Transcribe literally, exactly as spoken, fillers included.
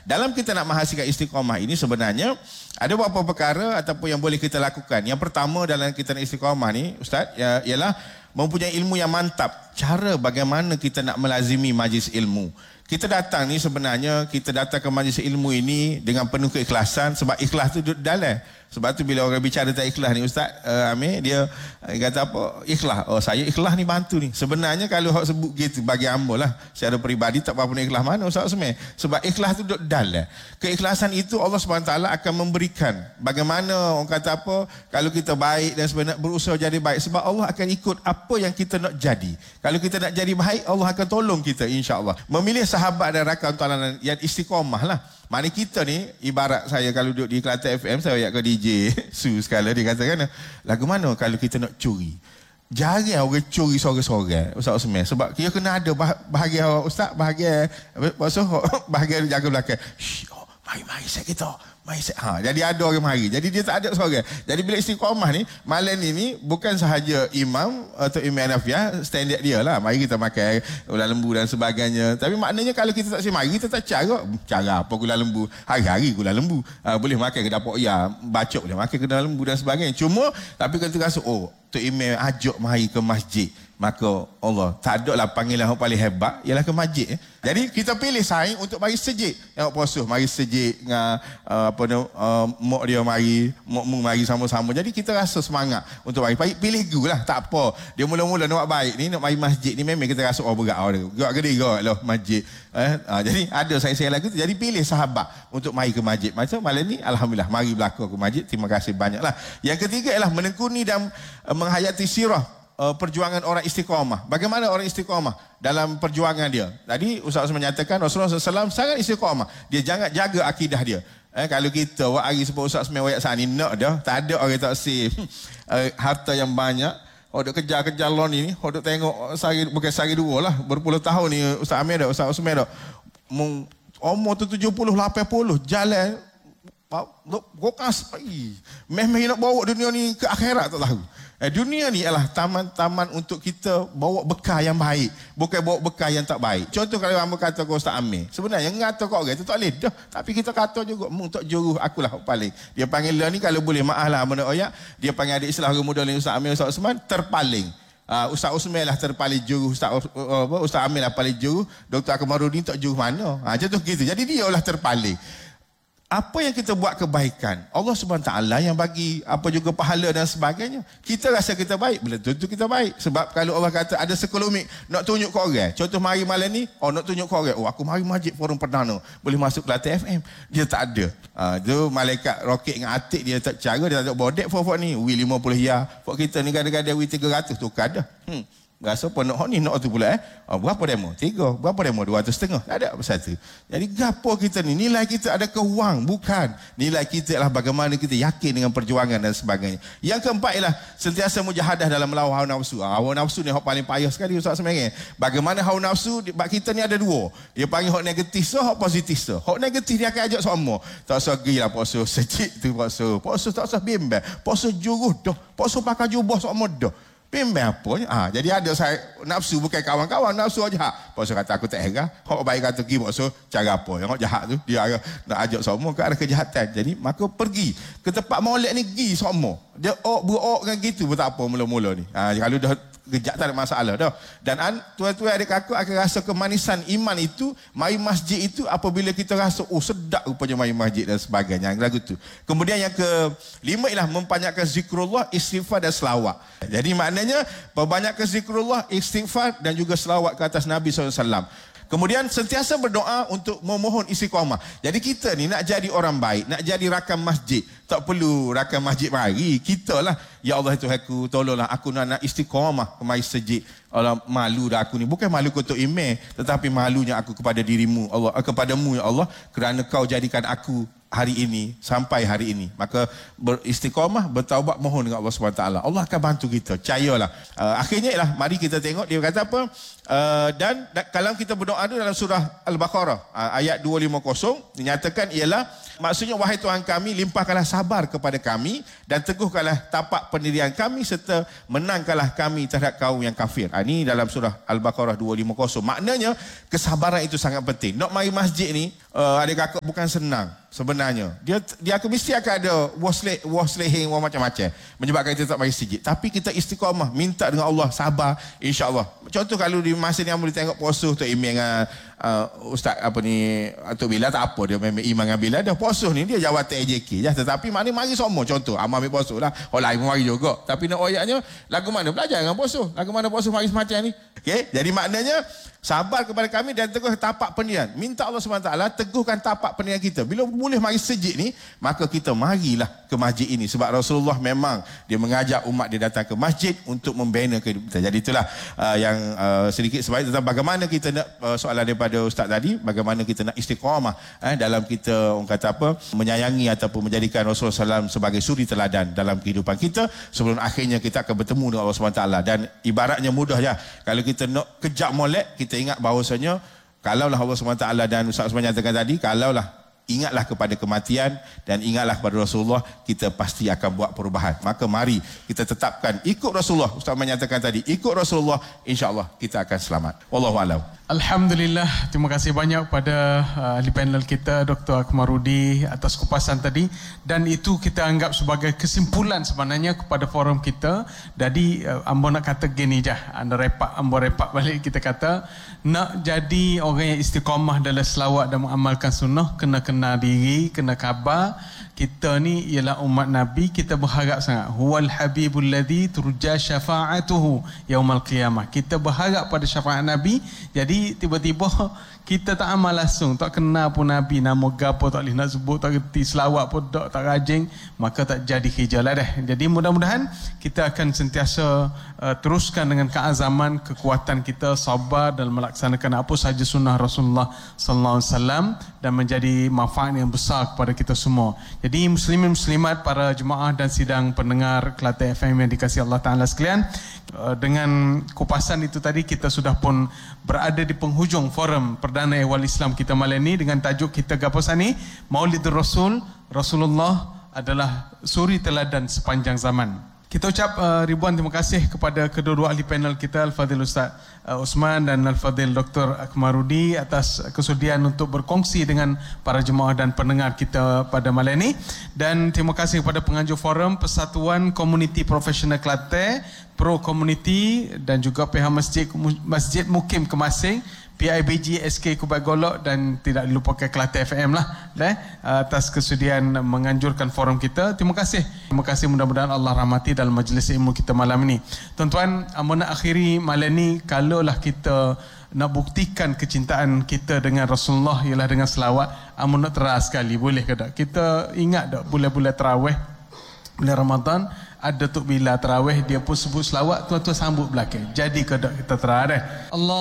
Dalam kita nak menghasilkan istiqamah ini sebenarnya ada beberapa perkara ataupun yang boleh kita lakukan. Yang pertama dalam kita nak istiqamah ni, Ustaz, ya, ialah mempunyai ilmu yang mantap. Cara bagaimana kita nak melazimi majlis ilmu. Kita datang ni sebenarnya, kita datang ke majlis ilmu ini dengan penuh keikhlasan sebab ikhlas tu duduk dalam. Sebab tu bila orang bicara tentang ikhlas ni, Ustaz uh, Amir, dia uh, kata apa? Ikhlas. Oh, saya ikhlas ni bantu ni. Sebenarnya kalau orang sebut gitu, bagi hamba lah, secara peribadi tak apa-apa ikhlas mana Ustaz Usman. Sebab ikhlas tu duduk dalam. Keikhlasan itu Allah subhanahu wa taala akan memberikan. Bagaimana orang kata apa? Kalau kita baik dan sebenarnya berusaha jadi baik. Sebab Allah akan ikut apa yang kita nak jadi. Kalau kita nak jadi baik, Allah akan tolong kita insya-Allah. Memilih sahabat dan rakan tolanan yang istiqamah lah. Mana kita ni, ibarat saya kalau duduk di Kelantan F M, saya ayat ke D J Su sekali, dia katakan, lagu mana kalau kita nak curi? Jarang orang curi sorang-sorang, Ustaz Osman. Sebab dia kena ada bahagian Ustaz, bahagian, maksud bahagian jaga belakang. Shh, oh, mari-mari saya kita. Ha, jadi ada orang mari. Jadi dia tak ada seorang. Jadi bila istiqamah ni, malam ni, ni bukan sahaja imam atau imam Hanafiah, standard dia lah. Mari kita makan gula lembu dan sebagainya. Tapi maknanya kalau kita tak mari, kita tak cara. Cara apa gula lembu? Hari-hari gula lembu. Ha, boleh makan ke dapur ya, bacok boleh makan ke gula lembu dan sebagainya. Cuma, tapi kalau kita rasa, oh, Tok Imam ajak mari ke masjid, maka Allah tak ada lah panggilan yang paling hebat ialah ke masjid. Eh. Jadi kita pilih saing untuk mari sejid. Tengok puasa mari sejid dengan uh, apa ni uh, mak dia mari, mak mu mari sama-sama. Jadi kita rasa semangat untuk mari. Pilih gu lah, tak apa. Dia mula-mula nak buat baik ni, nak mari masjid ni memang kita rasa oh berat oh dia. Gerak gede gerak lah masjid. Eh, uh, jadi ada saya-saya lagu tu. Jadi pilih sahabat untuk mari ke masjid. Macam malam ni alhamdulillah mari berlaku ke masjid. Terima kasih banyaklah. Yang ketiga ialah menekuni dan uh, menghayati sirah uh, perjuangan orang istiqamah. Bagaimana orang istiqamah dalam perjuangan dia? Tadi Ustaz menyatakan Rasulullah sallallahu alaihi wasallam sangat istiqamah. Dia jangan jaga akidah dia. Eh, kalau kita buat hari sebab Ustaz Usman wayak sani nak dah, tak ada orang tak save uh, harta yang banyak. Hodok kejar-kejar lon ni, hodok tengok sehari, bukan sehari dua lah, berpuluh tahun ni Ustaz Amir dah, Ustaz Usman dah. Umur tu tujuh puluh, lapan puluh, jalan gokas pagi. Memang nak bawa dunia ni ke akhirat tak tahu. Eh, dunia ni adalah taman-taman untuk kita bawa bekal yang baik, bukan bawa bekal yang tak baik. Contoh kalau hamba kata ke Ustaz Amir, sebenarnya ngata kau orang itu tak boleh dah, tapi kita kata juga mung tak juruh akulah paling. Dia panggil lah ni kalau boleh maaf lah mana oyak, dia panggil adik Islam muda ni Ustaz Amir, Ustaz Usman terpaling. Uh, Ustaz Usman lah terpaling juruh, Ustaz uh, uh, Ustaz Amir lah paling juruh, Doktor Akmaludin tak juruh mana. Ha, macam tu gitu. Jadi dia lah terpaling. Apa yang kita buat kebaikan, Allah subhanahu wa taala yang bagi apa juga pahala dan sebagainya. Kita rasa kita baik, belum tentu kita baik. Sebab kalau Allah kata ada sekelumit nak tunjuk ke orang. Contoh mari malam ni, oh nak tunjuk ke orang. Oh aku mari masjid forum perdana, boleh masuk Kelantan F M. Dia tak ada. Ha, tu malaikat roket dengan atik dia tak cara, dia tak ada bodek for ni. W lima puluh ya. For kita ni kadang-kadang W tiga ratus tukar dah. Hmm. Rasa pun nak ni nak tu pula eh. Oh, berapa demo? Tiga. Berapa demo? Dua ratus setengah. Tak ada apa satu. Jadi gapo kita ni? Nilai kita ada ke wang? Bukan. Nilai kita adalah bagaimana kita yakin dengan perjuangan dan sebagainya. Yang keempat ialah sentiasa mujahadah dalam melawan hawa nafsu. Ha, hawa nafsu ni hak paling payah sekali Ustaz sebenarnya. Bagaimana hawa nafsu bab kita ni ada dua. Dia panggil hak negatif so, hak positif so. Hak negatif dia akan ajak semua. Tak usah gilah puasa sejik tu puasa. Puasa tak usah bimbang. Puasa juruh dah. Puasa pakai jubah semua dah. Bimbang apa ni? Ha, jadi ada saya nafsu bukan kawan-kawan, nafsu jahat. Puasa kata aku tak herah. Hak baik kata pergi puasa cara apa? Yang hak jahat tu dia nak ajak semua ke arah kejahatan. Jadi maka pergi ke tempat maulid ni pergi semua. Dia ok berok kan gitu pun tak apa mula-mula ni. Ha, kalau dah kejap tak ada masalah dah. Dan tuan-tuan adik kakak akan rasa kemanisan iman itu, mari masjid itu apabila kita rasa oh sedap rupanya mari masjid dan sebagainya. Lagu tu. Kemudian yang kelima ialah membanyakkan zikrullah, istighfar dan selawat. Jadi maknanya perbanyakkan zikrullah, istighfar dan juga selawat ke atas Nabi sallallahu alaihi wasallam. Kemudian sentiasa berdoa untuk memohon istiqamah. Jadi kita ni nak jadi orang baik, nak jadi rakan masjid. Tak perlu rakan masjid mari. Kita lah, ya Allah Tuhanku, tolonglah aku nak, nak istiqamah ke masjid. Allah, malu dah aku ni. Bukan malu untuk email, tetapi malunya aku kepada dirimu, Allah, kepadamu ya Allah, kerana kau jadikan aku hari ini sampai hari ini. Maka beristiqamah, bertaubat, mohon dengan Allah subhanahu wa taala. Allah akan bantu kita, percayalah. Uh, akhirnya ialah mari kita tengok dia kata apa? Uh, dan kalau kita berdoa itu dalam surah Al-Baqarah uh, ayat dua ratus lima puluh dinyatakan ialah maksudnya wahai Tuhan kami, limpahkanlah sabar kepada kami dan teguhkanlah tapak pendirian kami serta menangkanlah kami terhadap kaum yang kafir. Uh, ini dalam surah Al-Baqarah dua ratus lima puluh. Maknanya kesabaran itu sangat penting. Nak mari masjid ni uh, adik kakak bukan senang sebenarnya. Dia dia akan mesti akan ada wasleh waslehing macam-macam menyebabkan kita tak mari sikit. Tapi kita istiqamah, minta dengan Allah, sabar, insya-Allah. Contoh kalau di masa ni boleh tengok puasa tu imam dengan uh, ustaz apa ni Atuk Bila tak apa, dia memang imam dengan Bila dah puasa ni dia jawatan A J K je. Tetapi mana mari semua contoh amal ambil puasa lah. Orang lain mari juga. Tapi nak ayatnya lagu mana belajar dengan puasa? Lagu mana puasa mari semacam ni? Okey, jadi maknanya sabar kepada kami dan teguh tapak pendirian. Minta Allah subhanahu wa taala teguhkan tapak pendirian kita. Bila boleh mari sejid ni, maka kita marilah ke masjid ini. Sebab Rasulullah memang dia mengajak umat dia datang ke masjid untuk membina kehidupan kita. Jadi itulah uh, yang uh, sedikit sebaik tentang bagaimana kita nak uh, soalan daripada Ustaz tadi, bagaimana kita nak istiqamah eh, dalam kita orang kata apa, menyayangi ataupun menjadikan Rasulullah sallallahu alaihi wasallam sebagai suri teladan dalam kehidupan kita sebelum akhirnya kita akan bertemu dengan Allah subhanahu wa taala. Dan ibaratnya mudah je. Kalau kita nak kejap molek, kita ingat bahawasanya kalaulah Allah subhanahu wa taala dan Ustaz Osman nyatakan tadi, kalaulah ingatlah kepada kematian dan ingatlah kepada Rasulullah, kita pasti akan buat perubahan. Maka mari kita tetapkan ikut Rasulullah. Ustaz menyatakan tadi, ikut Rasulullah, insya-Allah kita akan selamat. Wallahu a'lam. Alhamdulillah, terima kasih banyak pada uh, ahli panel kita Doktor Akmarudi atas kupasan tadi, dan itu kita anggap sebagai kesimpulan sebenarnya kepada forum kita. Jadi uh, ambo nak kata gini je, anda repak, ambo repak balik, kita kata nak jadi orang yang istiqamah dalam selawat dan mengamalkan sunnah, kena kenal diri, kena khabar kita ni ialah umat Nabi. Kita berharap sangat, huwal habibul ladzi turja syafa'atuhu yaumal qiyamah. Kita berharap pada syafaat Nabi. Jadi tiba-tiba kita tak amal langsung, tak kenal pun Nabi, nama gapo tak boleh nak sebut, tak reti selawat pun tak, tak rajin, maka tak jadi kerja lah dah. Jadi mudah-mudahan kita akan sentiasa uh, teruskan dengan keazaman, kekuatan kita, sabar dalam melaksanakan apa sahaja sunnah Rasulullah sallallahu alaihi wasallam dan menjadi manfaat yang besar kepada kita semua. Jadi muslimin muslimat, para jemaah dan sidang pendengar Kelate F M yang dikasihi Allah Taala sekalian, uh, dengan kupasan itu tadi kita sudah pun berada di penghujung forum Perdana Ehwal Islam kita malam ini dengan tajuk kita gaposan ni, Maulidur Rasul, Rasulullah adalah suri teladan sepanjang zaman. Kita ucap uh, ribuan terima kasih kepada kedua-dua ahli panel kita, Al-Fadhil Ustaz uh, Osman dan Al-Fadhil Doktor Akmarudi atas kesudian untuk berkongsi dengan para jemaah dan pendengar kita pada malam ini. Dan terima kasih kepada penganjur forum Persatuan Komuniti Profesional Kelate, Pro Community, dan juga pihak Masjid Masjid Mukim Kemasing, P I B G S K Kubai Golok, dan tidak dilupakan Kelate F M lah eh, atas kesudian menganjurkan forum kita. Terima kasih. Terima kasih, mudah-mudahan Allah rahmati dalam majlis ilmu kita malam ini. Tuan-tuan, amun nak akhiri malam ini, kalaulah kita nak buktikan kecintaan kita dengan Rasulullah ialah dengan selawat, amun nak teras sekali, boleh ke tak? Kita ingat tak bulan-bulan tarawih, bulan Ramadan, ada Tok Bila tarawih, dia pun sebut selawat, tuan-tuan sambut belakang. Jadi ke tak kita terah dah. Allah